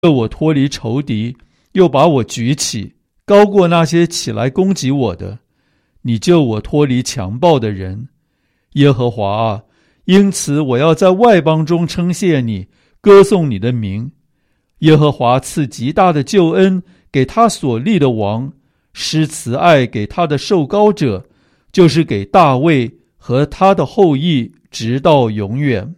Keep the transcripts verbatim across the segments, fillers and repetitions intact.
救我脱离仇敌，又把我举起，高过那些起来攻击我的。你救我脱离强暴的人。耶和华啊，因此我要在外邦中称谢你，歌颂你的名。耶和华赐极大的救恩给他所立的王，施慈爱给他的受膏者，就是给大卫和他的后裔，直到永远。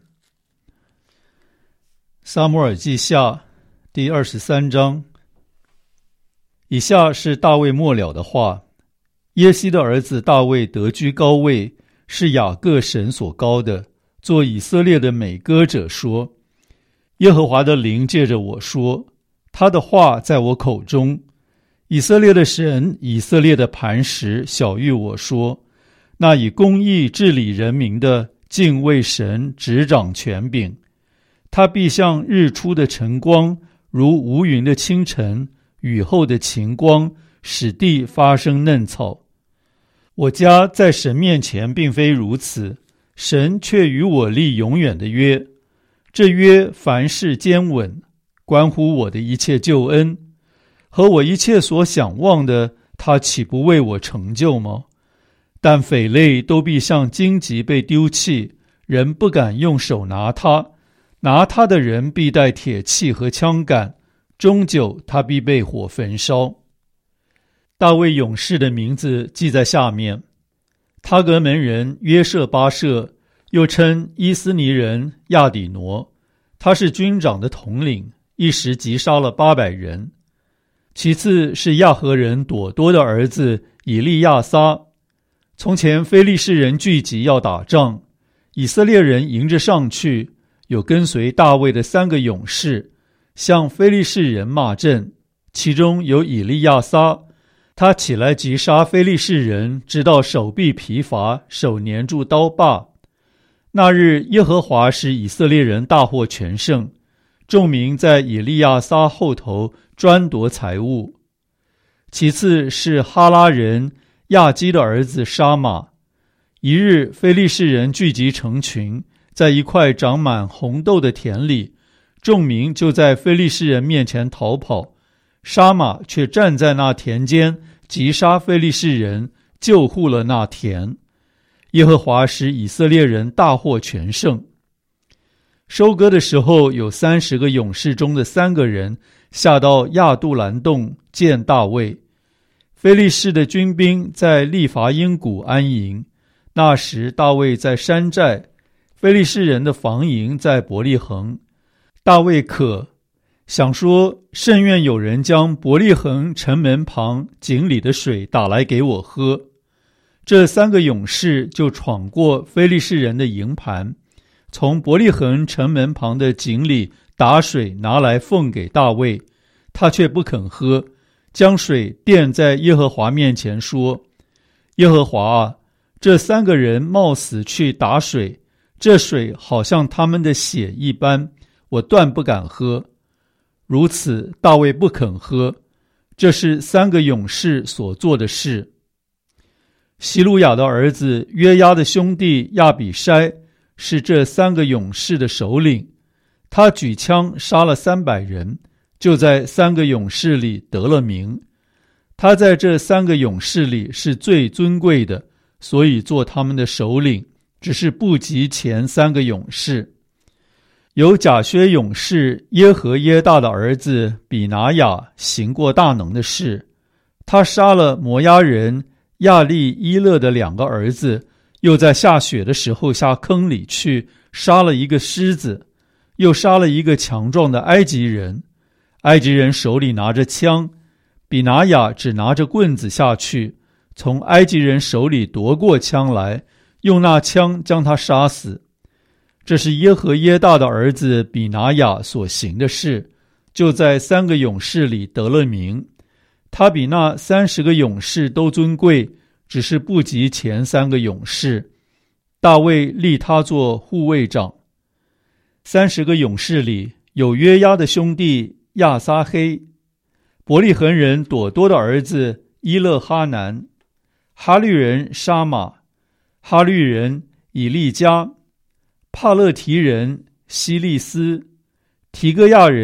撒母耳记下第二十三章。以下是大卫末了的话。耶西的儿子大卫得居高位，是雅各神所膏的，做以色列的美歌者说，耶和华的灵借着我说，他的话在我口中。以色列的神，以色列的磐石晓谕我说，那以公义治理人民的，敬畏神，执掌权柄。他必像日出的晨光，如无云的清晨，雨后的晴光，使地发生嫩草。我家在神面前并非如此，神却与我立永远的约。这约凡事坚稳，关乎我的一切救恩，和我一切所想望的，他岂不为我成就吗？但匪类都必像荆棘被丢弃，人不敢用手拿它，拿它的人必带铁器和枪杆，终久他必被火焚烧。大卫勇士的名字记在下面：他革门人约舍巴舍，又称伊斯尼人亚底挪，他是军长的统领，一时击杀了八百人。其次是亚和人朵多的儿子以利亚撒。从前非利士人聚集要打仗，以色列人迎着上去，有跟随大卫的三个勇士，向非利士人骂阵，其中有以利亚撒。他起来击杀非利士人，直到手臂疲乏，手粘住刀把。那日耶和华使以色列人大获全胜，众民在以利亚撒后头专夺财物。其次是哈拉人亚基的儿子沙马。一日非利士人聚集成群，在一块长满红豆的田里，众民就在非利士人面前逃跑，沙马却站在那田间，击杀非利士人，救护了那田。耶和华使以色列人大获全胜。收割的时候，有三十个勇士中的三个人下到亚杜兰洞见大卫。非利士的军兵在利伐因谷安营，那时大卫在山寨，非利士人的防营在伯利恒。大卫渴，想说，甚愿有人将伯利恒城门旁井里的水打来给我喝。这三个勇士就闯过非利士人的营盘，从伯利恒城门旁的井里打水拿来奉给大卫，他却不肯喝，将水垫在耶和华面前说，耶和华啊，这三个人冒死去打水，这水好像他们的血一般，我断不敢喝。如此大卫不肯喝，这是三个勇士所做的事。希路亚的儿子约押的兄弟亚比筛是这三个勇士的首领，他举枪杀了三百人，就在三个勇士里得了名。他在这三个勇士里是最尊贵的，所以做他们的首领，只是不及前三个勇士。有甲薛勇士耶和耶大的儿子比拿雅行过大能的事，他杀了摩押人亚利伊勒的两个儿子，又在下雪的时候下坑里去杀了一个狮子，又杀了一个强壮的埃及人。埃及人手里拿着枪，比拿雅只拿着棍子下去，从埃及人手里夺过枪来，用那枪将他杀死。这是耶和耶大的儿子比拿雅所行的事，就在三个勇士里得了名。他比那三十个勇士都尊贵，只是不及前三个勇士。大卫立他做护卫长。三十个勇士里有约押的兄弟亚撒黑，伯利恒人朵多的儿子伊勒哈南，哈律人沙马，哈律人以利加，帕勒提人希利斯，提戈亚人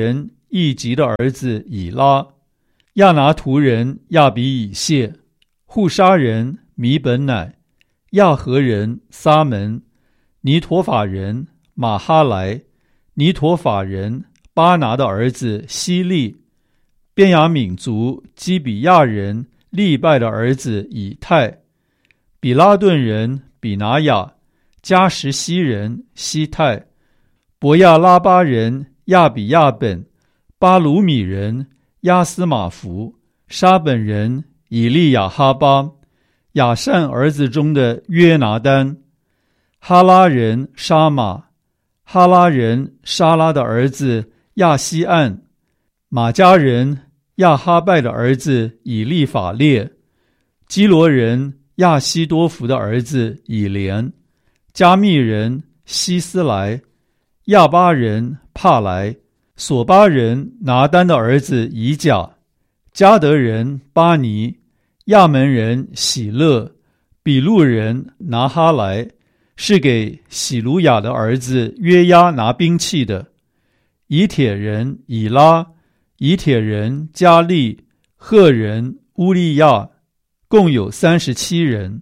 易吉的儿子以拉，亚拿图人亚比以谢，户沙人米本乃，亚和人撒门，尼陀法人马哈莱，尼陀法人巴拿的儿子希利，便雅悯族基比亚人利拜的儿子以太，比拉顿人比拿雅，加什西人西泰，伯亚拉巴人亚比亚本，巴鲁米人亚斯马弗，沙本人以利亚哈巴，亚善儿子中的约拿丹，哈拉人沙马，哈拉人沙拉的儿子亚西岸，马加人亚哈拜的儿子以利法列，基罗人亚西多弗的儿子以连，加密人希斯莱，亚巴人帕莱，索巴人拿丹的儿子以甲，加德人巴尼，亚门人喜乐，比路人拿哈莱，是给喜鲁雅的儿子约押拿兵器的，以铁人以拉，以铁人加利，赫人乌利亚，共有三十七人。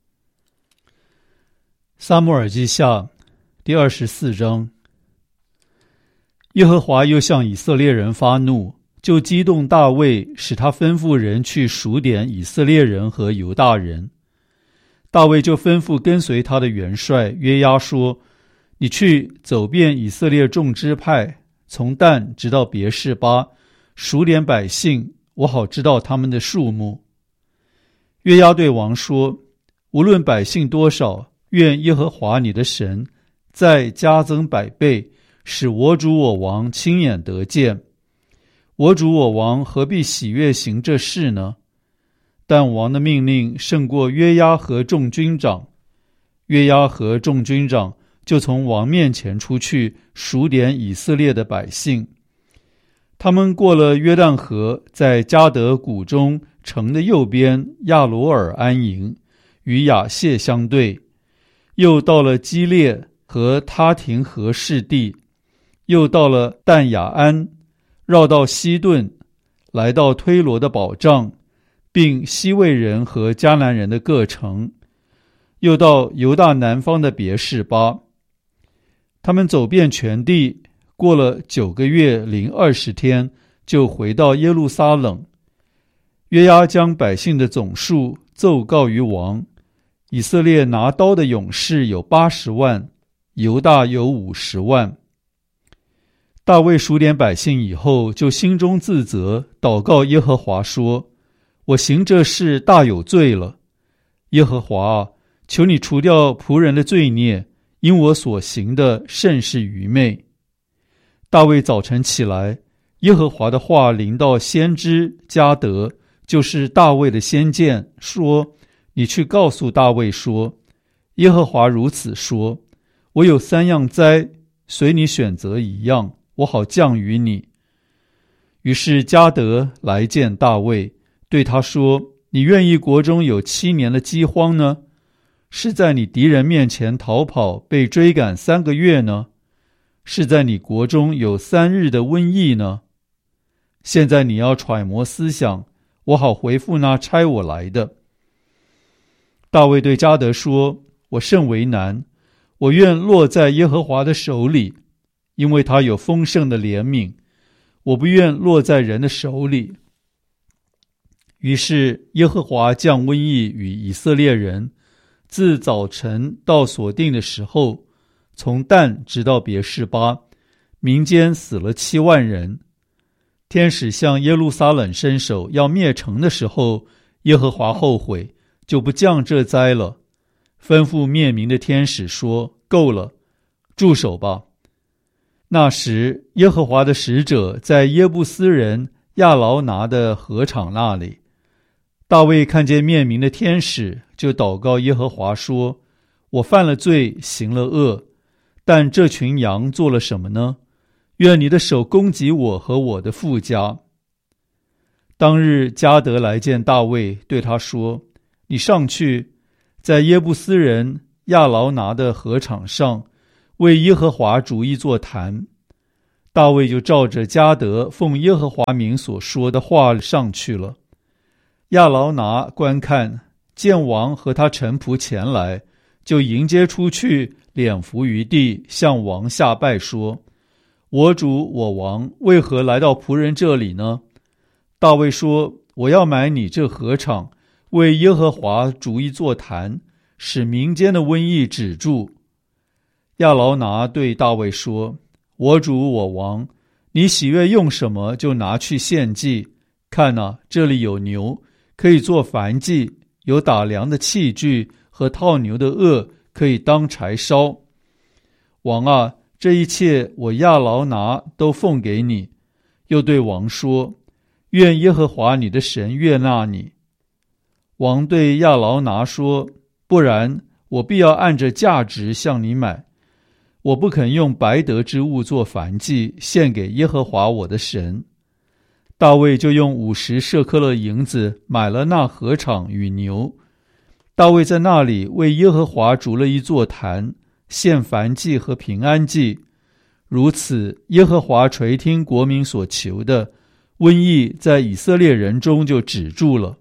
撒母耳记下第二十四章。耶和华又向以色列人发怒，就激动大卫，使他吩咐人去数点以色列人和犹大人。大卫就吩咐跟随他的元帅约押说：你去走遍以色列众支派，从但直到别是巴，数点百姓，我好知道他们的数目。约押对王说：无论百姓多少，愿耶和华你的神再加增百倍，使我主我王亲眼得见。我主我王何必喜悦行这事呢？但王的命令胜过约押和众军长。约押和众军长就从王面前出去，数点以色列的百姓。他们过了约旦河，在迦得谷中城的右边亚罗尔安营，与亚谢相对，又到了基列和他廷和士地，又到了但雅安，绕到西顿，来到推罗的保障，并西魏人和迦南人的各城，又到犹大南方的别是巴。他们走遍全地，过了九个月零二十天，就回到耶路撒冷。约押将百姓的总数奏告于王。以色列拿刀的勇士有八十万，犹大有五十万。大卫数点百姓以后，就心中自责，祷告耶和华说：我行这事大有罪了。耶和华啊，求你除掉仆人的罪孽，因我所行的甚是愚昧。大卫早晨起来，耶和华的话临到先知迦得，就是大卫的先见，说：你去告诉大卫说，耶和华如此说，我有三样灾，随你选择一样，我好降于你。于是迦得来见大卫，对他说：你愿意国中有七年的饥荒呢？是在你敌人面前逃跑，被追赶三个月呢？是在你国中有三日的瘟疫呢？现在你要揣摩思想，我好回复那差我来的。大卫对迦得说：我甚为难，我愿落在耶和华的手里，因为他有丰盛的怜悯，我不愿落在人的手里。于是耶和华降瘟疫与以色列人，自早晨到所定的时候，从但直到别是巴，民间死了七万人。天使向耶路撒冷伸手要灭城的时候，耶和华后悔，就不降这灾了，吩咐灭民的天使说：够了，住手吧。那时耶和华的使者在耶布斯人亚劳拿的河场那里，大卫看见灭民的天使，就祷告耶和华说：我犯了罪，行了恶，但这群羊做了什么呢？愿你的手攻击我和我的父家。当日迦得来见大卫，对他说：你上去，在耶布斯人亚劳拿的河场上，为耶和华筑一座坛。 大卫就照着迦得奉耶和华名所说的话上去了。亚劳拿观看，见王和他臣仆前来，就迎接出去，脸伏于地，向王下拜说：我主我王为何来到仆人这里呢？大卫说：我要买你这禾场，为耶和华筑一座坛，使民间的瘟疫止住。亚劳拿对大卫说：我主我王，你喜悦用什么就拿去献祭。看哪，这里有牛，可以做燔祭，有打粮的器具和套牛的轭，可以当柴烧。王啊，这一切我亚劳拿都奉给你。又对王说：愿耶和华你的神悦纳你。王对亚劳拿说：不然，我必要按着价值向你买。我不肯用白得之物做燔祭，献给耶和华我的神。大卫就用五十舍客勒银子买了那禾场与牛。大卫在那里为耶和华筑了一座坛，献燔祭和平安祭。如此，耶和华垂听国民所求的，瘟疫在以色列人中就止住了。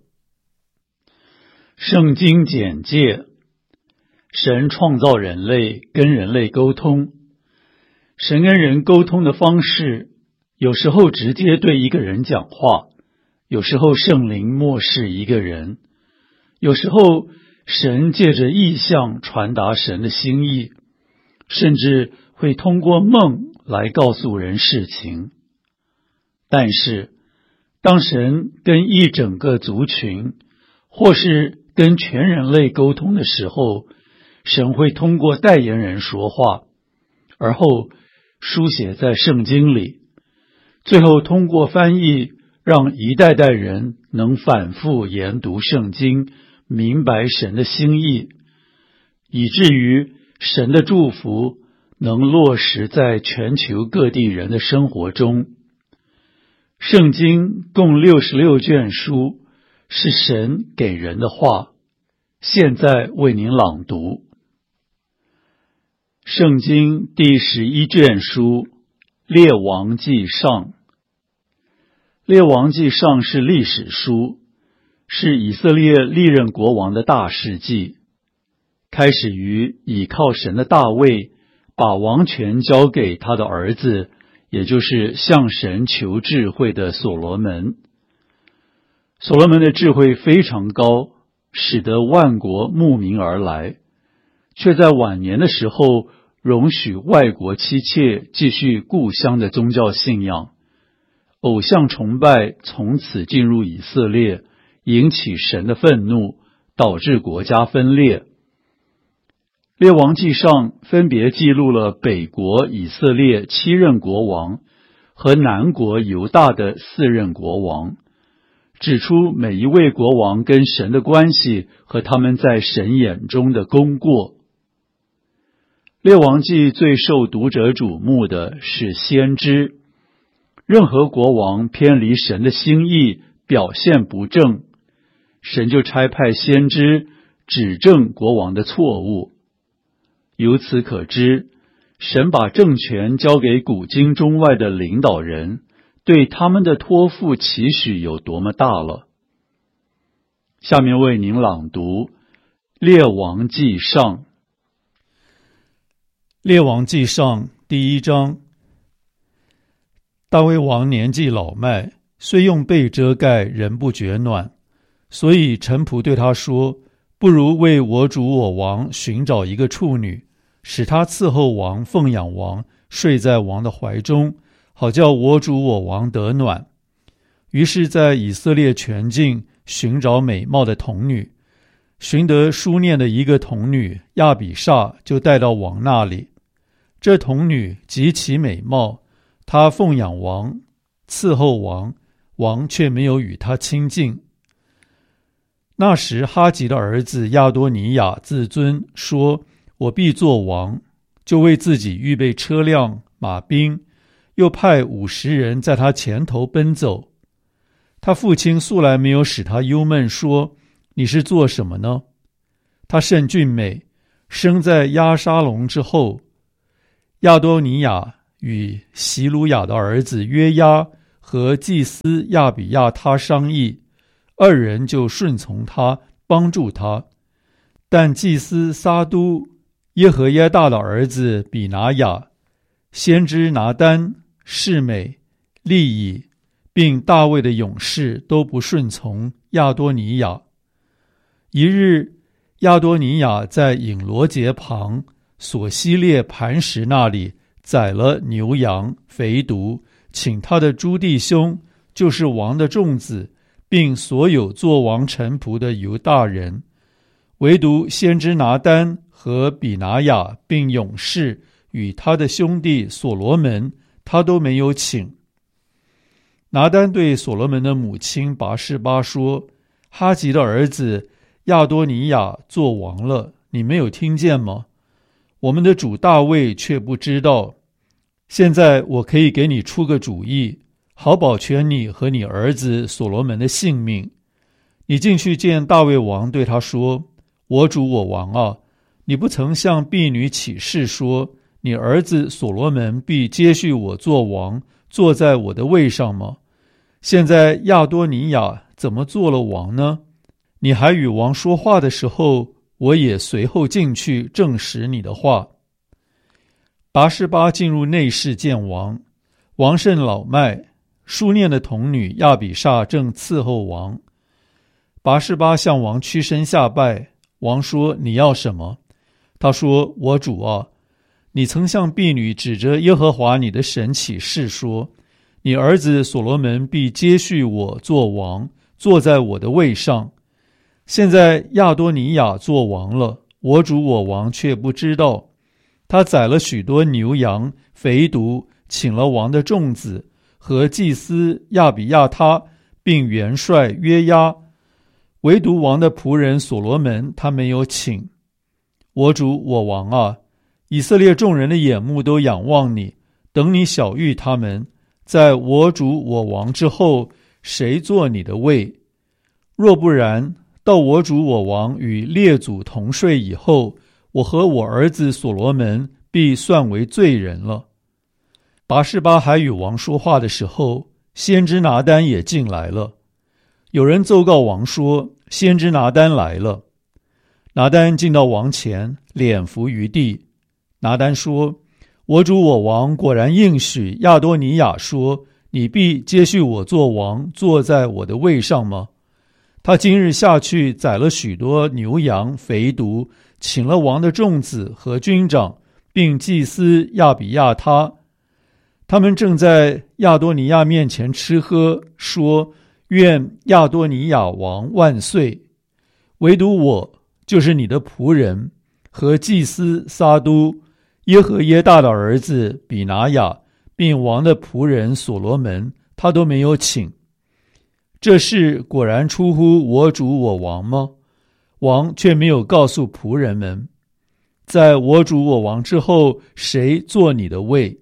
圣经简介：神创造人类，跟人类沟通。神跟人沟通的方式，有时候直接对一个人讲话，有时候圣灵默示一个人，有时候神借着异象传达神的心意，甚至会通过梦来告诉人事情。但是，当神跟一整个族群，或是跟全人类沟通的时候，神会通过代言人说话，而后书写在圣经里，最后通过翻译，让一代代人能反复研读圣经，明白神的心意，以至于神的祝福能落实在全球各地人的生活中。圣经共六十六卷书，是神给人的话，现在为您朗读。圣经第十一卷书，列王纪上。列王纪上是历史书，是以色列历任国王的大事记，开始于倚靠神的大卫，把王权交给他的儿子，也就是向神求智慧的所罗门。所罗门的智慧非常高，使得万国慕名而来，却在晚年的时候容许外国妻妾继续故乡的宗教信仰，偶像崇拜从此进入以色列，引起神的愤怒，导致国家分裂。列王纪上分别记录了北国以色列七任国王和南国犹大的四任国王，指出每一位国王跟神的关系和他们在神眼中的功过。列王纪最受读者瞩目的是先知，任何国王偏离神的心意，表现不正，神就差派先知指正国王的错误。由此可知，神把政权交给古今中外的领导人，对他们的托付期许有多么大了。下面为您朗读列王纪上。 列王纪上第一章。大卫王年纪老迈，虽用被遮盖，仍不觉暖，所以臣仆对他说：不如为我主我王寻找一个处女，使他伺候王，奉养王，睡在王的怀中，好叫我主我王得暖。于是在以色列全境寻找美貌的童女，寻得书念的一个童女亚比煞，就带到王那里。这童女极其美貌，她奉养王，伺候王，王却没有与她亲近。那时哈吉的儿子亚多尼亚自尊，说：我必做王，就为自己预备车辆马兵，又派五十人在他前头奔走。他父亲素来没有使他忧闷，说：你是做什么呢？他甚俊美，生在押沙龙之后。亚多尼亚与席鲁雅的儿子约押和祭司亚比亚他商议，二人就顺从他，帮助他。但祭司撒都、耶和耶大的儿子比拿雅、先知拿单、示每、利以，并大卫的勇士都不顺从亚多尼雅。一日，亚多尼雅在隐罗节旁索西列磐石那里宰了牛羊肥犊，请他的诸弟兄，就是王的众子，并所有做王臣仆的犹大人，唯独先知拿单和比拿雅并勇士与他的兄弟所罗门，他都没有请。拿单对所罗门的母亲拔示巴说：哈吉的儿子亚多尼雅做王了，你没有听见吗？我们的主大卫却不知道。现在我可以给你出个主意，好保全你和你儿子所罗门的性命。你进去见大卫王，对他说：我主我王啊，你不曾向婢女起誓说，你儿子所罗门必接续我做王，坐在我的位上吗？现在亚多尼雅怎么做了王呢？你还与王说话的时候，我也随后进去证实你的话。拔示巴进入内室见王，王甚老迈，书念的童女亚比煞正伺候王。拔示巴向王屈身下拜，王说：你要什么？他说：我主啊，你曾向婢女指着耶和华你的神起誓说，你儿子所罗门必接续我做王，坐在我的位上。现在亚多尼雅做王了，我主我王却不知道。他宰了许多牛羊肥犊，请了王的众子和祭司亚比亚他，并元帅约押，唯独王的仆人所罗门他没有请。我主我王啊，以色列众人的眼目都仰望你，等你晓谕他们，在我主我王之后，谁做你的位？若不然，到我主我王与列祖同睡以后，我和我儿子所罗门必算为罪人了。拔示巴还与王说话的时候，先知拿单也进来了。有人奏告王说，先知拿单来了。拿单进到王前，脸伏于地。拿单说：我主我王果然应许亚多尼雅说，你必接续我做王，坐在我的位上吗？他今日下去宰了许多牛羊肥犊，请了王的众子和军长，并祭司亚比亚他。他们正在亚多尼亚面前吃喝，说：愿亚多尼亚王万岁！唯独我，就是你的仆人，和祭司撒都、耶和耶大的儿子比拿雅，并王的仆人所罗门，他都没有请。这事果然出乎我主我王吗？王却没有告诉仆人们，在我主我王之后，谁做你的位？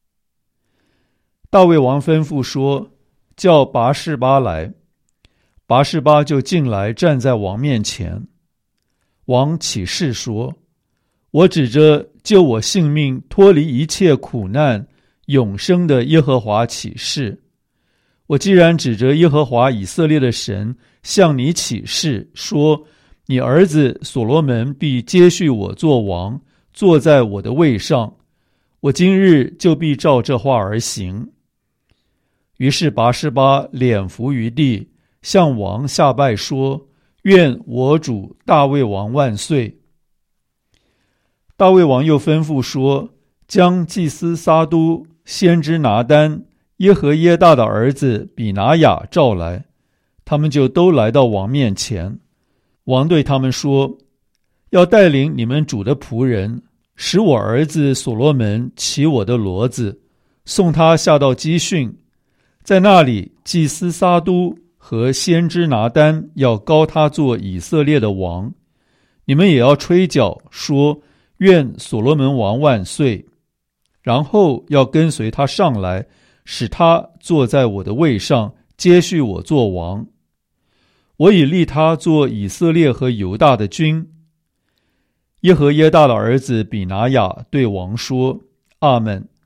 大卫王吩咐说：叫拔示巴来。拔示巴就进来，站在王面前。王起誓说：我指着救我性命、脱离一切苦难、永生的耶和华起誓。我既然指着耶和华以色列的神向你起誓，说你儿子所罗门必接续我做王，坐在我的位上，我今日就必照这话而行。于是拔示巴脸伏于地，向王下拜说：愿我主大卫王万岁！大卫王又吩咐说：将祭司撒都、先知拿单、耶和耶大的儿子比拿雅召来，他们就都来到王面前。王对他们说：要带领你们主的仆人，使我儿子所罗门骑我的骡子，送他下到基训。在那里，祭司撒都和先知拿单要膏他做以色列的王。你们也要吹角，说：愿所罗门王万岁！然后要跟随他上来，使他坐在我的位上，接续我做王。我已立他做以色列和犹大的君。耶和耶大的儿子比拿雅对王说：阿们！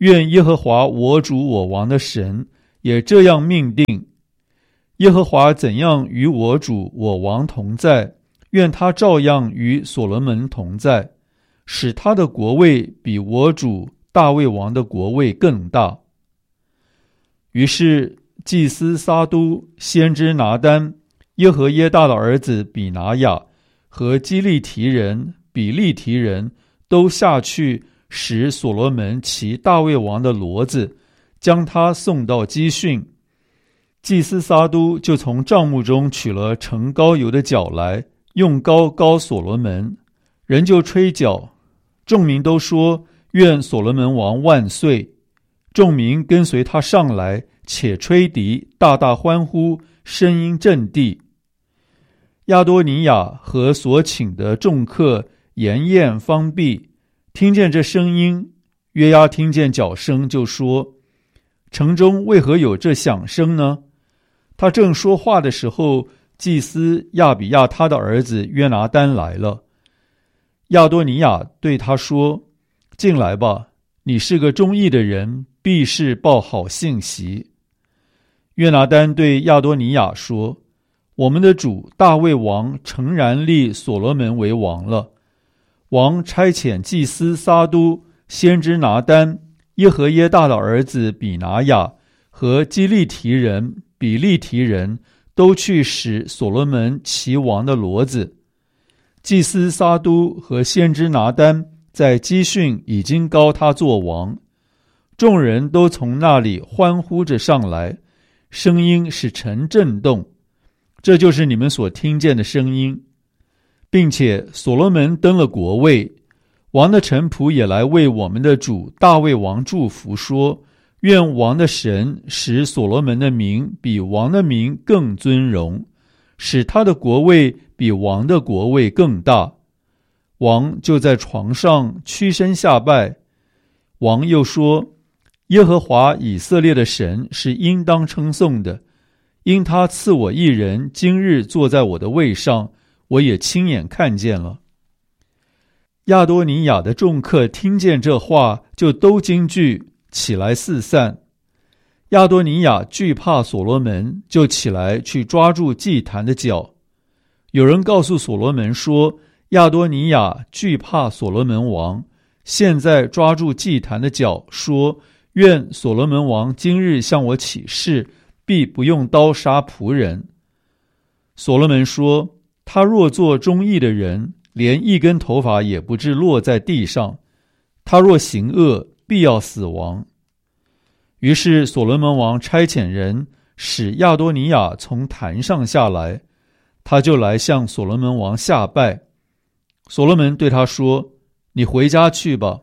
愿耶和华我主我王的神也这样命定。耶和华怎样与我主我王同在，愿他照样与所罗门同在，使他的国位比我主大卫王的国位更大。于是祭司撒都、先知拿单、耶和耶大的儿子比拿雅和基利提人、比利提人都下去，使所罗门骑大卫王的骡子，将他送到基训。祭司撒都就从帐幕中取了盛膏油的角来，用膏膏所罗门，人就吹角，众民都说：愿所罗门王万岁！众民跟随他上来，且吹笛，大大欢呼，声音震地。亚多尼雅和所请的众客筵宴方毕，听见这声音，约押听见角声，就说：城中为何有这响声呢？他正说话的时候，祭司亚比亚他的儿子约拿单来了。亚多尼雅对他说：进来吧，你是个忠义的人，必是报好信息。约拿单对亚多尼雅说：我们的主大卫王诚然立所罗门为王了。王差遣祭司撒都、先知拿单、耶和耶大的儿子比拿雅和基利提人、比利提人都去使所罗门骑王的骡子。祭司撒都和先知拿单在基训已经膏他做王，众人都从那里欢呼着上来，声音使城震动。这就是你们所听见的声音。并且所罗门登了国位，王的臣仆也来为我们的主大卫王祝福，说：愿王的神使所罗门的名比王的名更尊荣，使他的国位比王的国位更大。王就在床上屈身下拜。王又说：耶和华以色列的神是应当称颂的，因他赐我一人今日坐在我的位上，我也亲眼看见了。亚多尼雅的众客听见这话，就都惊惧，起来四散。亚多尼雅惧怕所罗门，就起来去抓住祭坛的角。有人告诉所罗门说：亚多尼雅惧怕所罗门王，现在抓住祭坛的角，说：愿所罗门王今日向我起誓，必不用刀杀仆人。所罗门说：他若做忠义的人，连一根头发也不致落在地上；他若行恶，必要死亡。于是所罗门王差遣人使亚多尼雅从坛上下来，他就来向所罗门王下拜。所罗门对他说：你回家去吧。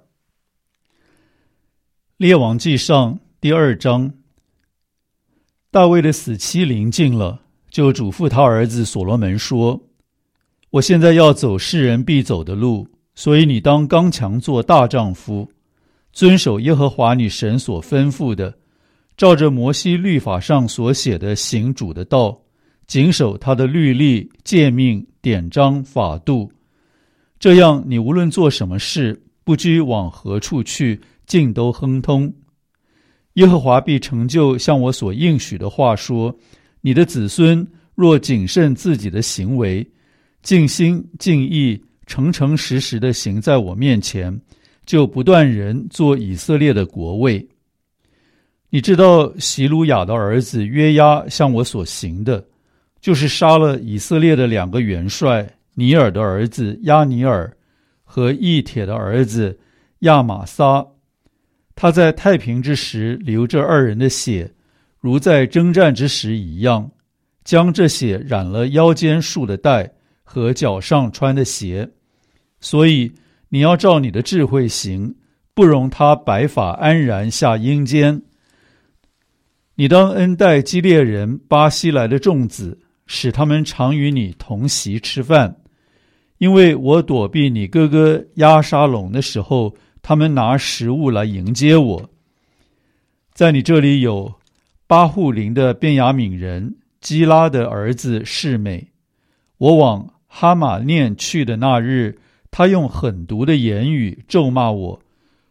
列王纪上第二章。大卫的死期临近了，就嘱咐他儿子所罗门说：我现在要走世人必走的路，所以你当刚强做大丈夫，遵守耶和华你神所吩咐的，照着摩西律法上所写的行主的道，谨守他的律例、诫命、典章、法度。这样你无论做什么事，不拘往何处去，尽都亨通。耶和华必成就像我所应许的话，说：你的子孙若谨慎自己的行为，尽心尽意诚诚实实的行在我面前，就不断人做以色列的国位。你知道席鲁雅的儿子约押向我所行的，就是杀了以色列的两个元帅，尼尔的儿子亚尼尔和义铁的儿子亚玛撒。他在太平之时流这二人的血，如在征战之时一样，将这血染了腰间束的带和脚上穿的鞋。所以你要照你的智慧行，不容他白发安然下阴间。你当恩待基列人巴西来的众子，使他们常与你同席吃饭，因为我躲避你哥哥押沙龙的时候，他们拿食物来迎接我。在你这里有巴户林的便雅悯人基拉的儿子示每。我往哈马念去的那日，他用狠毒的言语咒骂我，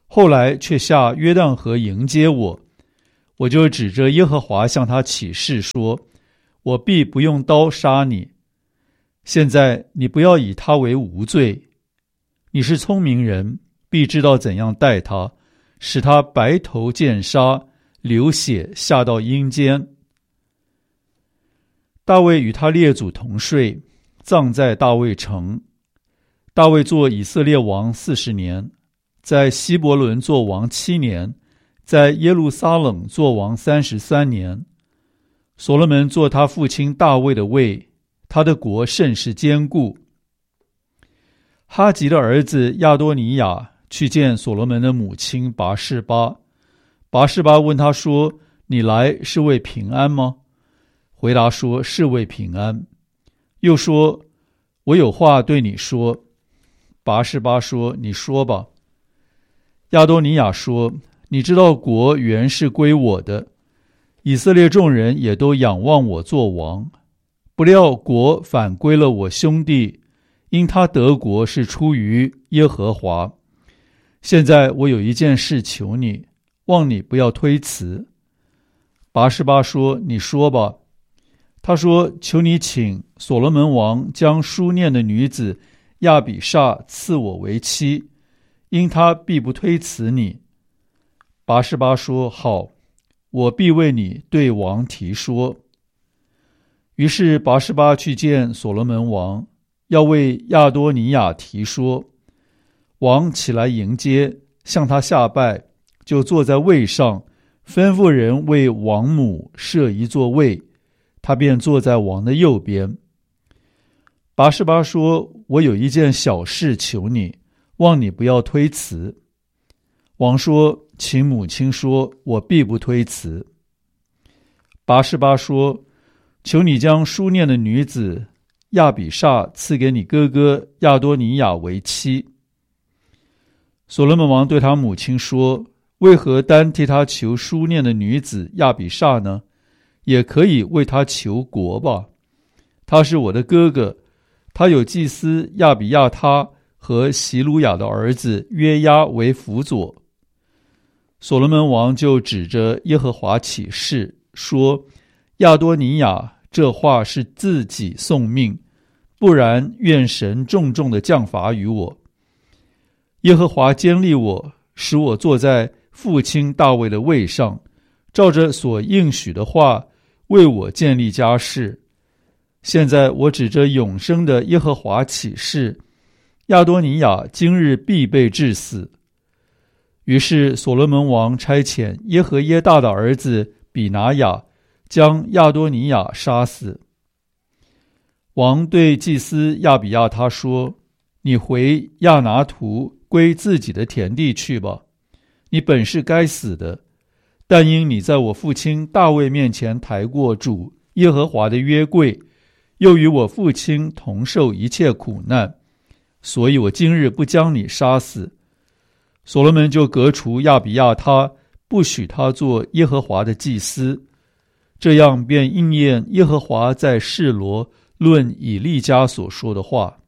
后来却下约旦河迎接我，我就指着耶和华向他起誓说，我必不用刀杀你。现在你不要以他为无罪，你是聪明人，必知道怎样待他，使他白头见杀，流血下到阴间。大卫与他列祖同睡，葬在大卫城。大卫做以色列王四十年，在希伯伦做王七年，在耶路撒冷做王三十三年。所罗门做他父亲大卫的位，他的国甚是坚固。哈吉的儿子亚多尼亚去见所罗门的母亲拔示巴，拔示巴问他说，你来是为平安吗？回答说，是为平安。又说，我有话对你说。拔示巴说，你说吧。亚多尼亚说，你知道国原是归我的，以色列众人也都仰望我做王，不料国反归了我兄弟，因他得国是出于耶和华。现在我有一件事求你，望你不要推辞。拔示巴说，你说吧。他说，求你请所罗门王将书念的女子亚比煞赐我为妻，因他必不推辞你。拔示巴说，好，我必为你对王提说。于是拔示巴去见所罗门王，要为亚多尼亚提说。王起来迎接，向他下拜，就坐在位上，吩咐人为王母设一座位，他便坐在王的右边。拔示巴说，我有一件小事求你，望你不要推辞。王说，请母亲说，我必不推辞。拔示巴说，求你将书念的女子亚比煞赐给你哥哥亚多尼亚为妻。所罗门王对他母亲说，为何单替他求书念的女子亚比煞呢？也可以为他求国吧。他是我的哥哥，他有祭司亚比亚他和席鲁雅的儿子约押为辅佐。所罗门王就指着耶和华起誓说，亚多尼亚这话是自己送命，不然愿神重重的降罚于我。耶和华坚立我，使我坐在父亲大卫的位上，照着所应许的话为我建立家室。现在我指着永生的耶和华起誓，亚多尼亚今日必被治死。于是所罗门王差遣耶和耶大的儿子比拿雅将亚多尼亚杀死。王对祭司亚比亚他说，你回亚拿图归自己的田地去吧，你本是该死的，但因你在我父亲大卫面前抬过主耶和华的约柜，又与我父亲同受一切苦难，所以我今日不将你杀死。所罗门就革除亚比亚他，不许他做耶和华的祭司，这样便应验耶和华在示罗论以利家所说的话。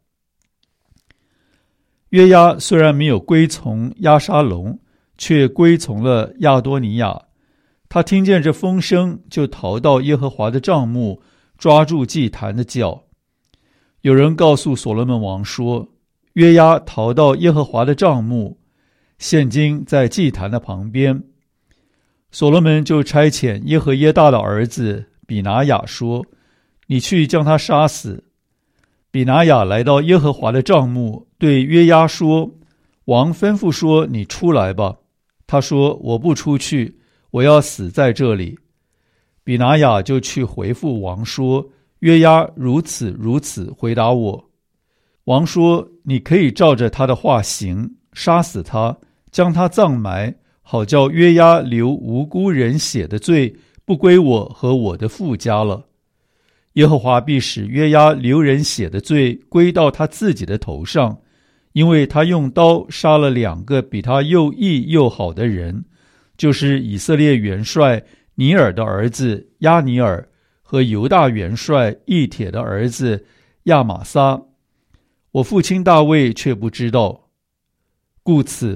约押虽然没有归从押沙龙，却归从了亚多尼亚。他听见这风声，就逃到耶和华的帐幕，抓住祭坛的脚。有人告诉所罗门王说，约押逃到耶和华的帐幕，现今在祭坛的旁边。所罗门就差遣耶和耶大的儿子比拿雅说，你去将他杀死。比拿雅来到耶和华的帐幕，对约押说，王吩咐说，你出来吧。他说，我不出去，我要死在这里。比拿雅就去回复王说，约押如此如此回答我。王说，你可以照着他的话行，杀死他，将他葬埋，好叫约押流无辜人血的罪不归我和我的父家了。耶和华必使约押流人血的罪归到他自己的头上，因为他用刀杀了两个比他又义又好的人，就是以色列元帅尼尔的儿子亚尼尔和犹大元帅以铁的儿子亚玛撒。我父亲大卫却不知道，故此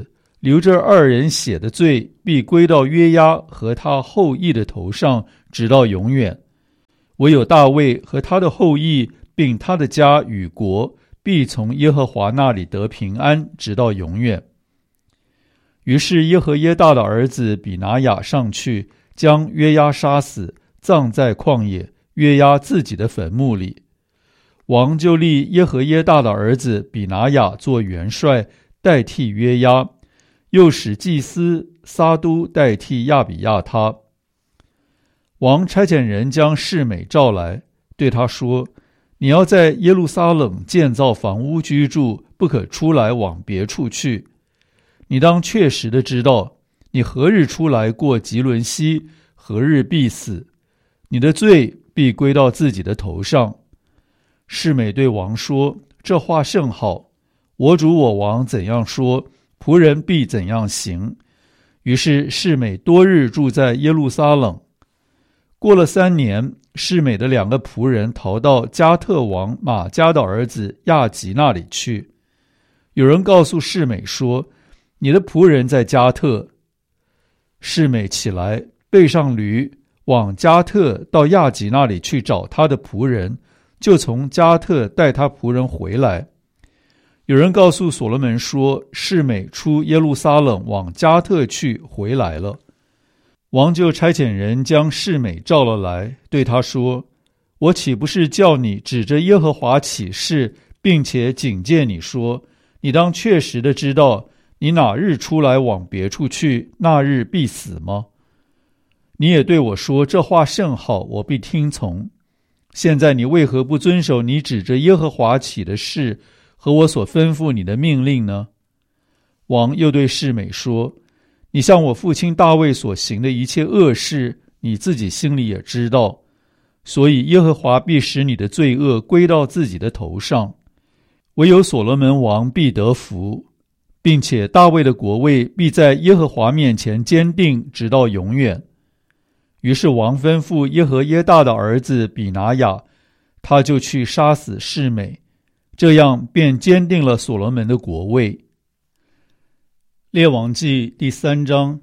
流着二人血的罪必归到约押和他后裔的头上，直到永远。唯有大卫和他的后裔并他的家与国必从耶和华那里得平安，直到永远。于是耶和耶大的儿子比拿雅上去，将约押杀死，葬在旷野约押自己的坟墓里。王就立耶和耶大的儿子比拿雅做元帅，代替约押，又使祭司撒都代替亚比亚他。王差遣人将示每召来，对他说：你要在耶路撒冷建造房屋居住，不可出来往别处去。你当确实的知道，你何日出来过吉伦西，何日必死，你的罪必归到自己的头上。示每对王说：这话甚好，我主我王怎样说，仆人必怎样行。于是示每多日住在耶路撒冷。过了三年，示每的两个仆人逃到加特王马加的儿子亚吉那里去。有人告诉示每说：你的仆人在加特。示每起来，背上驴，往加特到亚吉那里去找他的仆人，就从加特带他仆人回来。有人告诉所罗门说：示每出耶路撒冷往加特去，回来了。王就差遣人将示每召了来，对他说：我岂不是叫你指着耶和华起誓，并且警戒你说，你当确实的知道，你哪日出来往别处去，那日必死吗？你也对我说，这话甚好，我必听从。现在你为何不遵守你指着耶和华起的誓和我所吩咐你的命令呢？王又对示每说：你向我父亲大卫所行的一切恶事，你自己心里也知道，所以耶和华必使你的罪恶归到自己的头上。唯有所罗门王必得福，并且大卫的国位必在耶和华面前坚定，直到永远。于是王吩咐耶和耶大的儿子比拿雅，他就去杀死示每，这样便坚定了所罗门的国位。列王记第三章。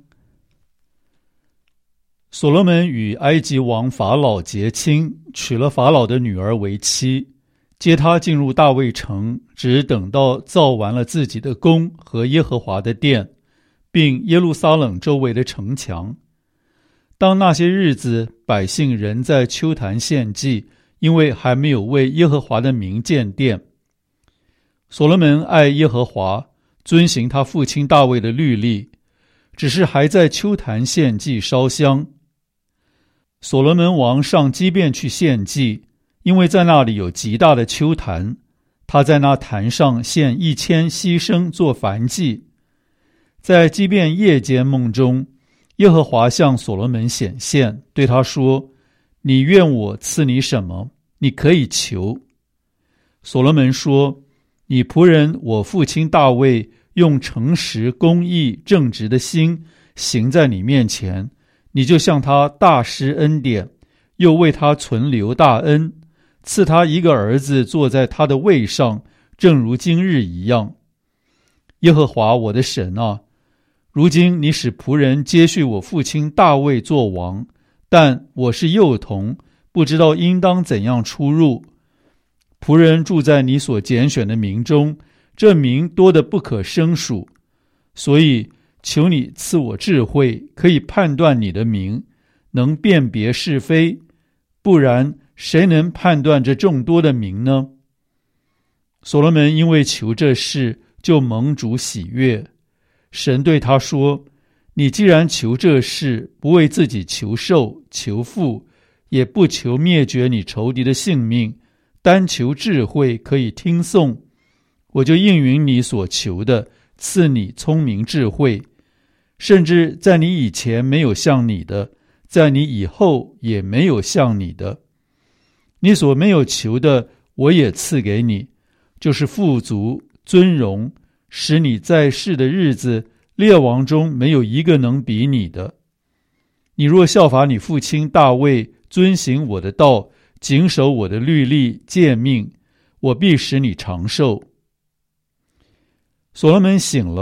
所罗门与埃及王法老结亲，娶了法老的女儿为妻，接他进入大卫城，只等到造完了自己的宫和耶和华的殿，并耶路撒冷周围的城墙。当那些日子，百姓仍在丘坛献祭，因为还没有为耶和华的名建殿。所罗门爱耶和华，遵行他父亲大卫的律例，只是还在丘坛献祭烧香。所罗门王上基遍去献祭，因为在那里有极大的丘坛，他在那坛上献一千牺牲做燔祭。在基遍夜间梦中，耶和华向所罗门显现，对他说：你愿我赐你什么？你可以求。所罗门说：你仆人我父亲大卫用诚实、公义、正直的心行在你面前，你就向他大施恩典，又为他存留大恩，赐他一个儿子坐在他的位上，正如今日一样。耶和华我的神啊，如今你使仆人接续我父亲大卫做王，但我是幼童，不知道应当怎样出入。仆人住在你所拣选的民中，这民多得不可胜数，所以求你赐我智慧，可以判断你的名，能辨别是非，不然谁能判断这众多的名呢？所罗门因为求这事，就蒙主喜悦。神对他说：你既然求这事，不为自己求寿求富，也不求灭绝你仇敌的性命，单求智慧可以听颂，我就应允你所求的，赐你聪明智慧，甚至在你以前没有像你的，在你以后也没有像你的。你所没有求的，我也赐给你，就是富足、尊荣，使你在世的日子，列王中没有一个能比你的。你若效法你父亲大卫，遵行我的道，谨守我的律例诫命，我必使你长寿。所罗门醒了，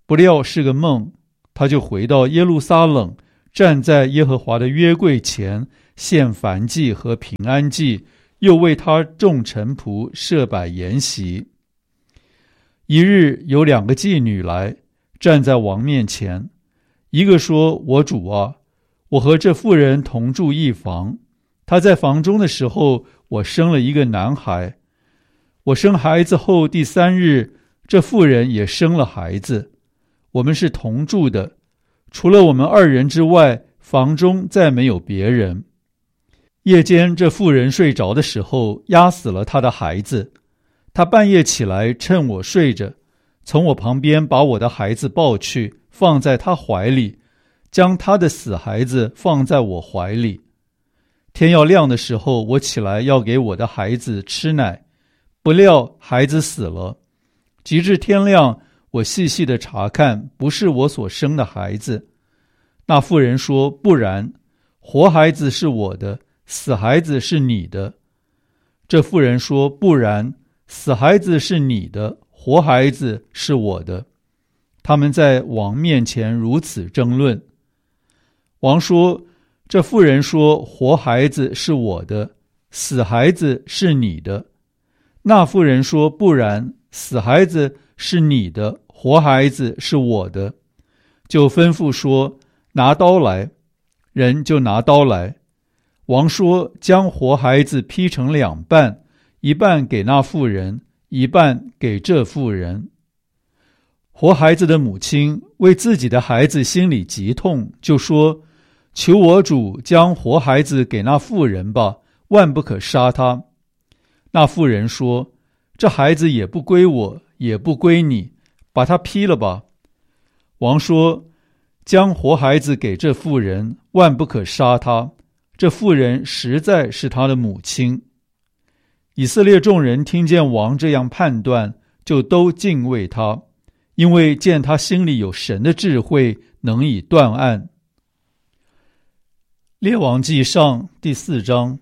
不料是个梦，他就回到耶路撒冷，站在耶和华的约柜前，献燔祭和平安祭，又为他众臣仆设摆筵席。一日有两个妓女来，站在王面前，一个说：我主啊，我和这妇人同住一房，她在房中的时候，我生了一个男孩。我生孩子后第三日，这妇人也生了孩子。我们是同住的，除了我们二人之外，房中再没有别人。夜间这妇人睡着的时候，压死了她的孩子。她半夜起来，趁我睡着，从我旁边把我的孩子抱去，放在她怀里，将她的死孩子放在我怀里。天要亮的时候，我起来要给我的孩子吃奶，不料孩子死了。及至天亮，我细细的查看，不是我所生的孩子。那妇人说：不然，活孩子是我的，死孩子是你的。这妇人说：不然，死孩子是你的，活孩子是我的。他们在王面前如此争论。王说：这妇人说，活孩子是我的，死孩子是你的。那妇人说：不然，死孩子是你的，活孩子是我的。就吩咐说：拿刀来。人就拿刀来。王说：将活孩子劈成两半，一半给那妇人，一半给这妇人。活孩子的母亲为自己的孩子心里极痛，就说：求我主将活孩子给那妇人吧，万不可杀他。那妇人说：这孩子也不归我，也不归你，把他劈了吧。王说：将活孩子给这妇人，万不可杀他。这妇人实在是他的母亲。以色列众人听见王这样判断，就都敬畏他，因为见他心里有神的智慧，能以断案。列王纪上第四章。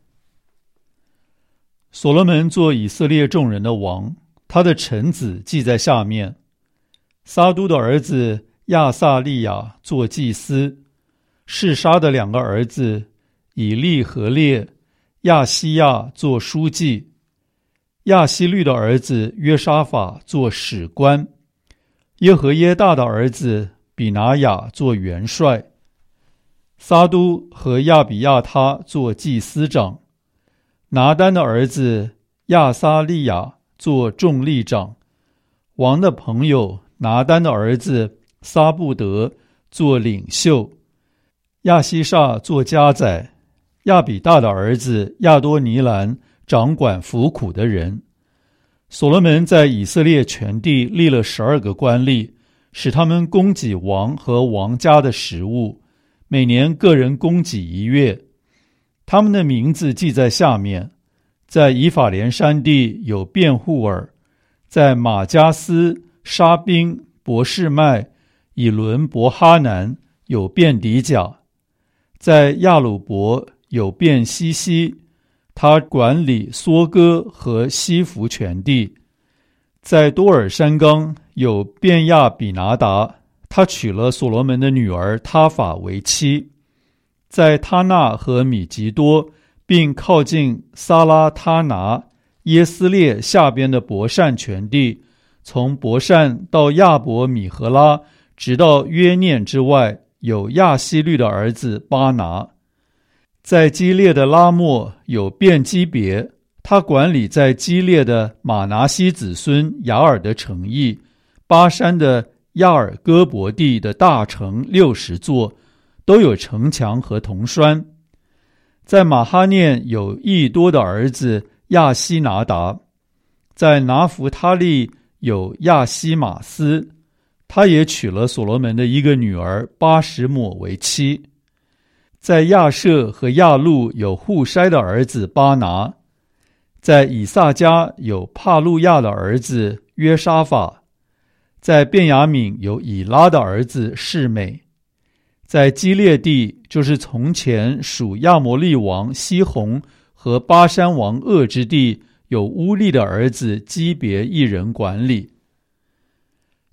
所罗门做以色列众人的王，他的臣子记在下面。撒都的儿子亚撒利雅做祭司，示沙的两个儿子以利和列、亚西亚做书记，亚希律的儿子约沙法做史官，耶和耶大的儿子比拿雅做元帅，撒都和亚比亚他做祭司长，拿单的儿子亚撒利雅做众吏长，王的朋友拿单的儿子撒布德做领袖，亚西煞做家宰，亚比大的儿子亚多尼兰掌管服苦的人。所罗门在以色列全地立了十二个官吏，使他们供给王和王家的食物，每年个人供给一月。他们的名字记在下面：在以法莲山地有辩护尔，在马加斯、沙宾、伯示麦、以伦伯哈南有辩底甲，在亚鲁伯有辩西西，他管理梭哥和西弗全地。在多尔山冈有便亚比拿达，他娶了所罗门的女儿他法为妻。在他纳和米吉多，并靠近撒拉他拿、耶斯列下边的伯善全地，从伯善到亚伯米和拉，直到约念之外，有亚希律的儿子巴拿。在基列的拉末有便基别，他管理在基列的马拿西子孙雅尔的城邑，巴山的亚尔戈伯地的大城六十座，都有城墙和铜栓。在马哈念有益多的儿子亚西拿达，在拿弗他利有亚西马斯，他也娶了所罗门的一个女儿巴什抹为妻。在亚舍和亚路有户筛的儿子巴拿，在以萨家有帕路亚的儿子约沙法，在便雅悯有以拉的儿子示美，在基列地，就是从前属亚摩利王西宏和巴山王噩之地，有乌利的儿子基别一人管理。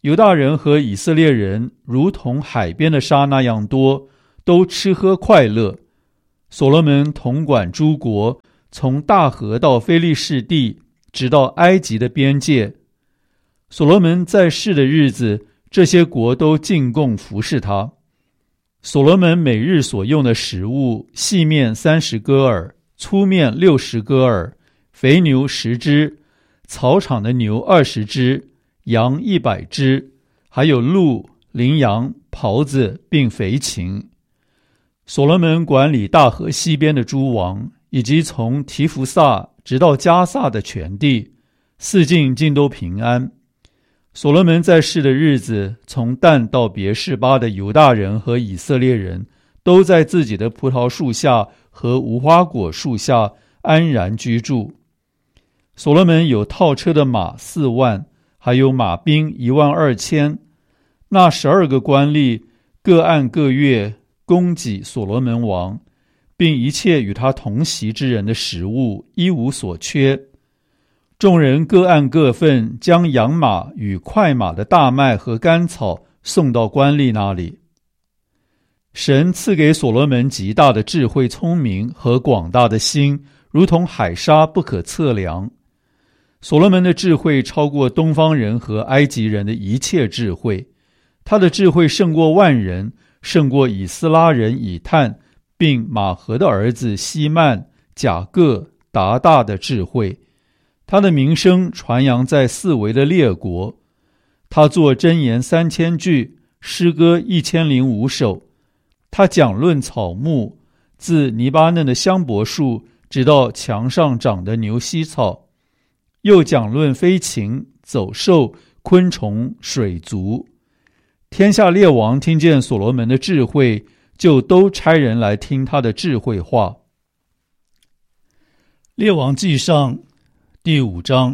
犹大人和以色列人如同海边的沙那样多，都吃喝快乐。所罗门统管诸国，从大河到非利士地，直到埃及的边界。所罗门在世的日子，这些国都进贡服侍他。所罗门每日所用的食物，细面三十戈尔，粗面六十戈尔，肥牛十只，草场的牛二十只，羊一百只，还有鹿、羚羊、狍子，并肥禽。所罗门管理大河西边的诸王，以及从提弗萨直到加萨的全地，四境尽都平安。所罗门在世的日子，从但到别是巴的犹大人和以色列人，都在自己的葡萄树下和无花果树下安然居住。所罗门有套车的马四万，还有马兵一万二千。那十二个官吏各按各月供给所罗门王，并一切与他同席之人的食物，一无所缺。众人各按各份，将养马与快马的大麦和甘草送到官吏那里。神赐给所罗门极大的智慧、聪明和广大的心，如同海沙不可测量。所罗门的智慧超过东方人和埃及人的一切智慧，他的智慧胜过万人，胜过以斯拉人以探，并马和的儿子希曼、甲各、达大的智慧。他的名声传扬在四围的列国。他作箴言三千句，诗歌一千零五首。他讲论草木，自黎巴嫩的香柏树，直到墙上长的牛膝草。又讲论飞禽、走兽、昆虫、水族。天下列王听见所罗门的智慧，就都差人来听他的智慧话。列王纪上第五章。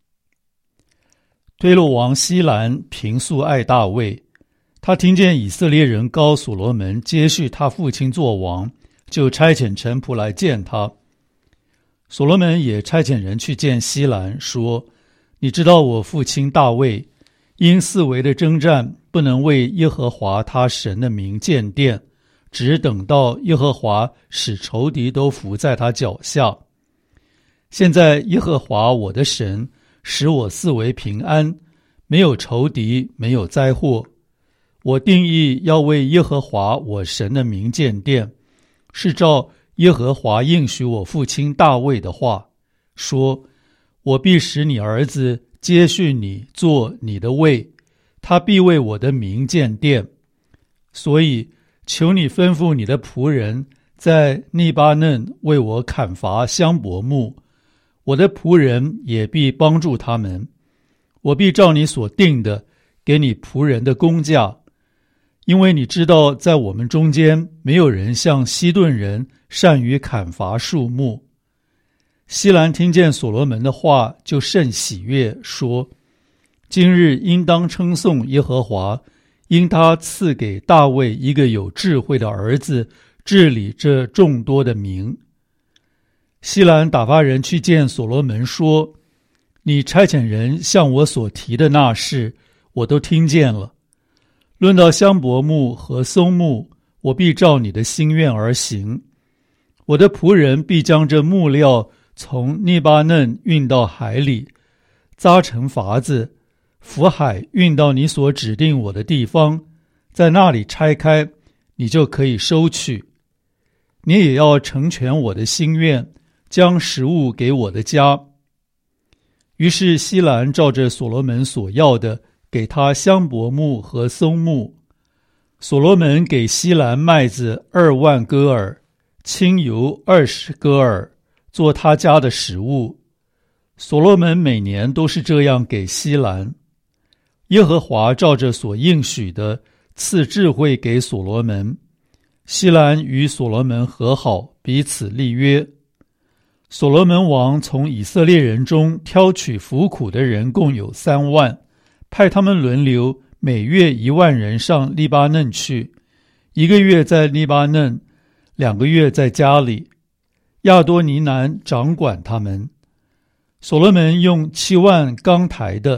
推罗王西兰平素爱大卫，他听见以色列人膏所罗门接续他父亲做王，就差遣臣仆来见他。所罗门也差遣人去见西兰，说：你知道我父亲大卫因四围的征战，不能为耶和华他神的名建殿，只等到耶和华使仇敌都伏在他脚下。现在耶和华我的神使我四围平安，没有仇敌，没有灾祸。我定义要为耶和华我神的名建殿，是照耶和华应许我父亲大卫的话，说：我必使你儿子接续你做你的位，他必为我的名建殿。所以求你吩咐你的仆人在利巴嫩为我砍伐香柏木，我的仆人也必帮助他们。我必照你所定的给你仆人的工价，因为你知道在我们中间没有人像西顿人善于砍伐树木。西兰听见所罗门的话，就甚喜悦，说：今日应当称颂耶和华，因他赐给大卫一个有智慧的儿子，治理这众多的民。西兰打发人去见所罗门，说：你差遣人向我所提的那事，我都听见了。论到香柏木和松木，我必照你的心愿而行。我的仆人必将这木料从利巴嫩运到海里，扎成筏子，浮海运到你所指定我的地方，在那里拆开，你就可以收取。你也要成全我的心愿，将食物给我的家。于是西兰照着所罗门所要的，给他香柏木和松木。所罗门给西兰麦子二万戈尔，清油二十戈尔，做他家的食物。所罗门每年都是这样给西兰。耶和华照着所应许的，赐智慧给所罗门。西兰与所罗门和好，彼此立约。所罗门王从以色列人中挑取服苦的人共有三万，派他们轮流，每月一万人上利巴嫩去，一个月在利巴嫩，两个月在家里。亚多尼南掌管他们。所罗门用七万钢台的、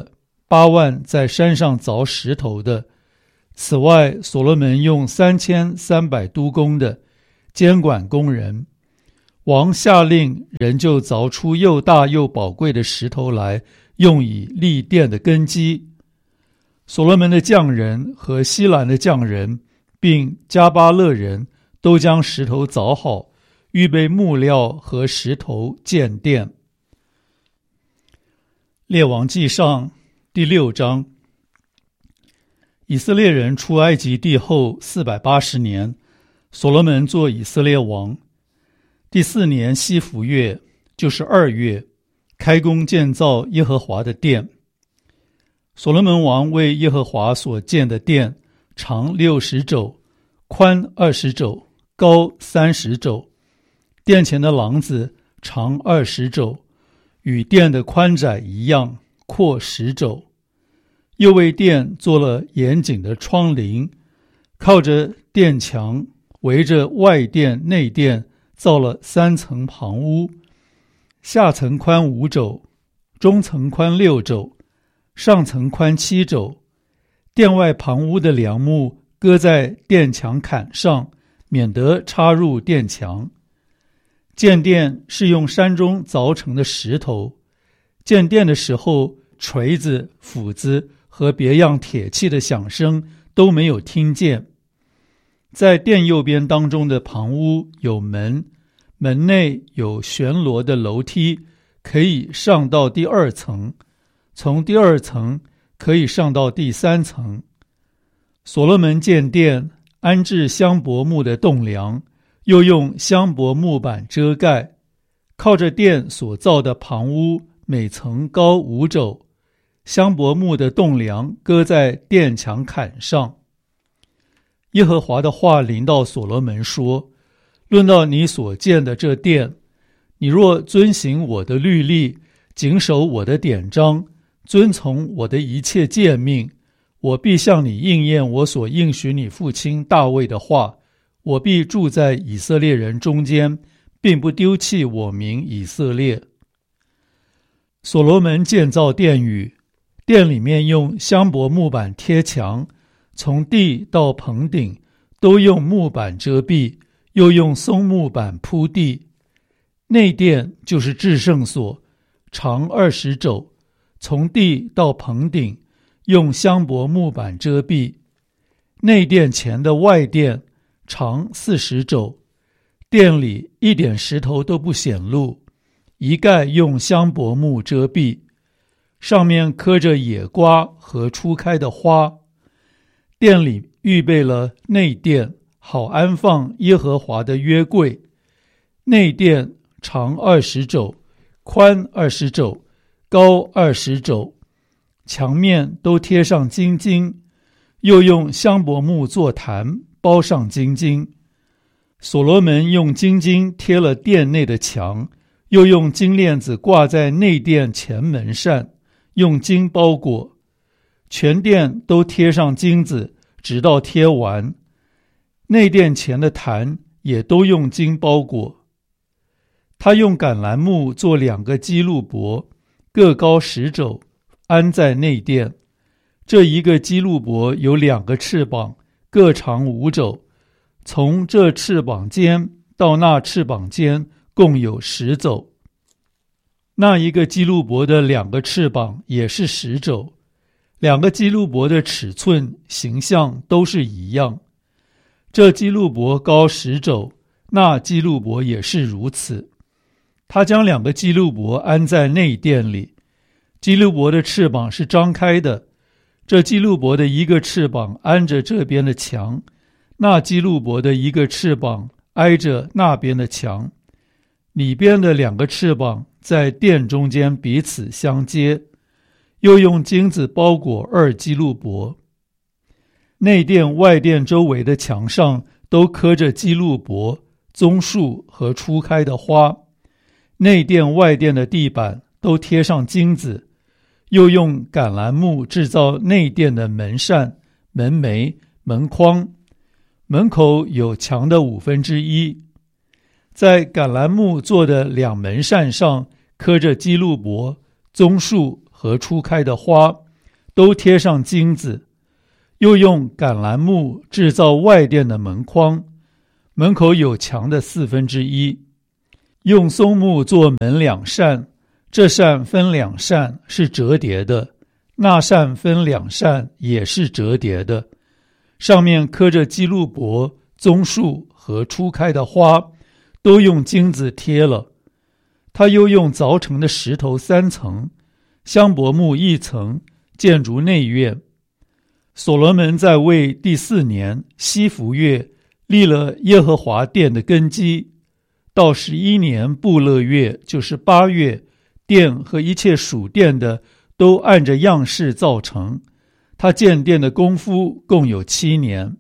八万在山上凿石头的。此外，所罗门用三千三百督工的监管工人。王下令，人就凿出又大又宝贵的石头来，用以立殿的根基。所罗门的匠人和西兰的匠人，并加巴勒人都将石头凿好，预备木料和石头建殿。列王纪上第六章。以色列人出埃及地后四百八十年，所罗门做以色列王。第四年西弗月，就是二月，开工建造耶和华的殿。所罗门王为耶和华所建的殿，长六十肘，宽二十肘，高三十肘。殿前的廊子长二十肘，与殿的宽窄一样，阔十肘。又为殿做了严谨的窗棂，靠着殿墙，围着外殿内殿造了三层旁屋，下层宽五肘，中层宽六肘，上层宽七肘。殿外旁屋的梁木搁在殿墙坎上，免得插入殿墙。建殿是用山中凿成的石头。建殿的时候，锤子、斧子和别样铁器的响声都没有听见。在殿右边当中的旁屋有门，门内有旋螺的楼梯，可以上到第二层，从第二层可以上到第三层。所罗门建殿，安置香柏木的栋梁，又用香柏木板遮盖。靠着殿所造的旁屋，每层高五肘，香柏木的栋梁搁在殿墙坎上。耶和华的话临到所罗门说：论到你所建的这殿，你若遵行我的律例，谨守我的典章，遵从我的一切诫命，我必向你应验我所应许你父亲大卫的话，我必住在以色列人中间，并不丢弃我名以色列。所罗门建造殿宇，殿里面用香柏木板贴墙，从地到棚顶都用木板遮蔽，又用松木板铺地。内殿就是至圣所，长二十肘，从地到棚顶用香柏木板遮蔽。内殿前的外殿长四十肘，殿里一点石头都不显露，一概用香柏木遮蔽，上面刻着野瓜和初开的花。殿里预备了内殿，好安放耶和华的约柜。内殿长二十肘，宽二十肘，高二十肘，墙面都贴上金金，又用香柏木做坛，包上金金。所罗门用金金贴了殿内的墙，又用金链子挂在内殿前门扇，用金包裹。全殿都贴上金子，直到贴完。内殿前的坛也都用金包裹。他用橄榄木做两个基路伯，各高十肘，安在内殿。这一个基路伯有两个翅膀，各长五肘，从这翅膀尖到那翅膀尖共有十肘。那一个基路伯的两个翅膀也是十肘。两个基路伯的尺寸形象都是一样。这基路伯高十肘，那基路伯也是如此。他将两个基路伯安在内殿里。基路伯的翅膀是张开的，这基路伯的一个翅膀安着这边的墙，那基路伯的一个翅膀挨着那边的墙。里边的两个翅膀在殿中间彼此相接，又用金子包裹二基路伯。内殿外殿周围的墙上都刻着基路伯、棕树和初开的花。内殿外殿的地板都贴上金子，又用橄榄木制造内殿的门扇、门楣、门框，门口有墙的五分之一。在橄榄木做的两门扇上刻着基路伯、棕树和初开的花， 都贴上金子，又用橄榄木制造外殿的门框，门口有墙的四分之一。用松木做门两扇，这扇分两扇是折叠的，那扇分两扇也是折叠的，上面刻着基路伯、棕树和初开的花，都用金子贴了。他又用凿成的石头三层，香柏木一层，建筑内院。所罗门在位第四年西弗月立了耶和华殿的根基，到十一年布勒月，就是八月，殿和一切属殿的都按着样式造成。他建殿的功夫共有七年。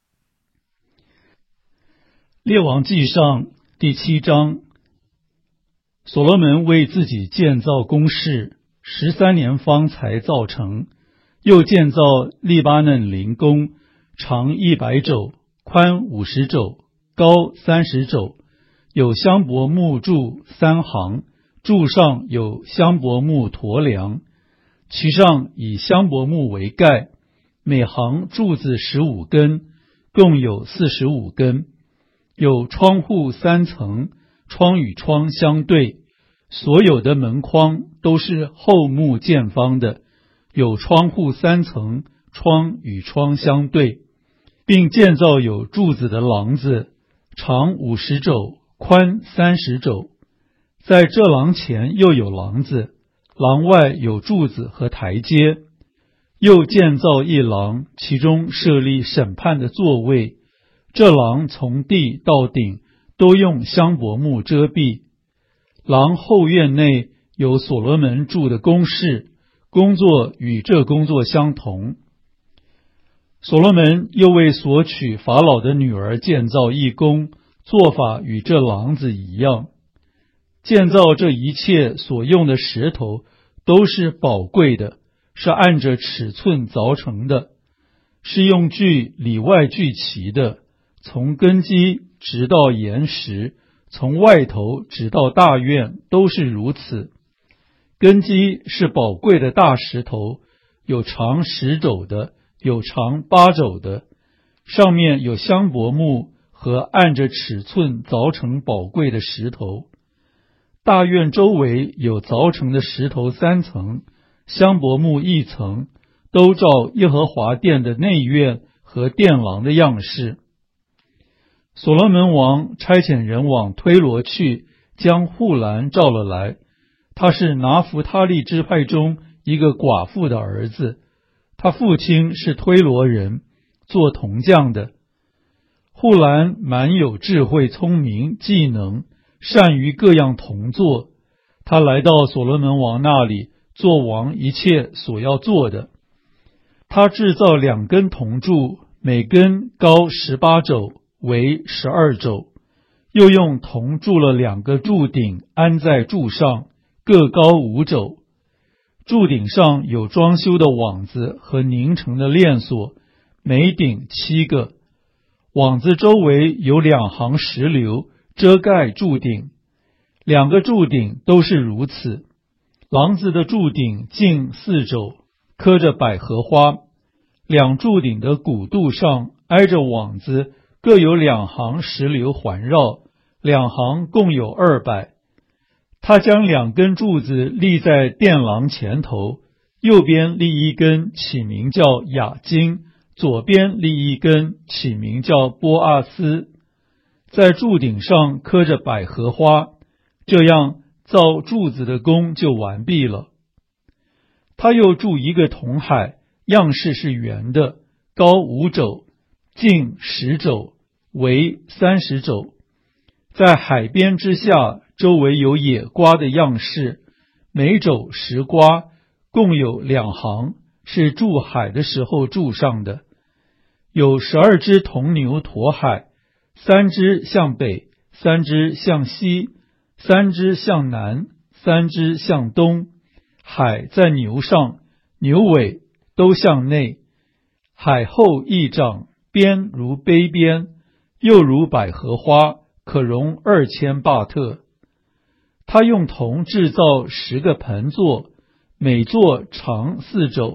列王纪上第七章，所罗门为自己建造宫室，十三年方才造成。又建造利巴嫩林宫，长一百肘，宽五十肘，高三十肘，有香柏木柱三行，柱上有香柏木驼梁，其上以香柏木为盖，每行柱子十五根，共有四十五根。有窗户三层，窗与窗相对，所有的门框都是厚木见方的。有窗户三层，窗与窗相对，并建造有柱子的廊子，长五十肘，宽三十肘。在这廊前又有廊子，廊外有柱子和台阶。又建造一廊，其中设立审判的座位。这廊从地到顶都用香柏木遮蔽。廊后院内有所罗门住的宫室，工作与这工作相同。所罗门又为所娶法老的女儿建造一宫，做法与这廊子一样。建造这一切所用的石头都是宝贵的，是按着尺寸凿成的，是用锯里外锯齐的，从根基直到岩石，从外头直到大院都是如此。根基是宝贵的大石头，有长十肘的，有长八肘的，上面有香柏木和按着尺寸凿成宝贵的石头。大院周围有凿成的石头三层，香柏木一层，都照耶和华殿的内院和殿廊的样式。所罗门王差遣人往推罗去，将户兰召了来。他是拿弗他利支派中一个寡妇的儿子，他父亲是推罗人，做铜匠的。户兰满有智慧、聪明、技能，善于各样铜作。他来到所罗门王那里，做王一切所要做的。他制造两根铜柱，每根高十八肘，为十二肘，又用铜铸了两个柱顶，安在柱上，各高五肘。柱顶上有装修的网子和拧成的链锁，每顶七个。网子周围有两行石榴遮盖柱顶，两个柱顶都是如此。廊子的柱顶径四肘，刻着百合花。两柱顶的骨肚上挨着网子，各有两行石榴环绕，两行共有二百。他将两根柱子立在殿廊前头，右边立一根，起名叫雅金；左边立一根，起名叫波阿斯。在柱顶上刻着百合花，这样造柱子的工就完毕了。他又铸一个铜海，样式是圆的，高五肘，径十肘，围三十肘。在海边之下，周围有野瓜的样式，每肘十瓜，共有两行，是筑海的时候筑上的。有十二只铜牛驮海，三只向北，三只向西，三只向南，三只向东。海在牛上，牛尾都向内。海后一掌，边如杯边，又如百合花，可容二千巴特。他用铜制造十个盆座，每座长四肘，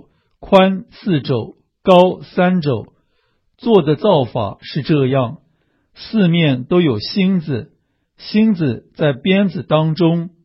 宽四肘，高三肘。做的造法是这样：四面都有星子，星子在鞭子当中，